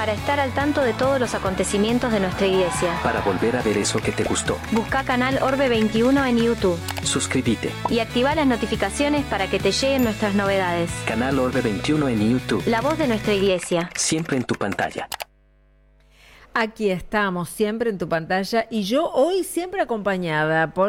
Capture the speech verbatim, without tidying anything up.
para estar al tanto de todos los acontecimientos de nuestra iglesia. Para volver a ver eso que te gustó. Busca Canal Orbe veintiuno en YouTube. Suscríbete. Y activa las notificaciones para que te lleguen nuestras novedades. Canal Orbe veintiuno en YouTube. La voz de nuestra iglesia. Siempre en tu pantalla. Aquí estamos, siempre en tu pantalla, y yo hoy siempre acompañada por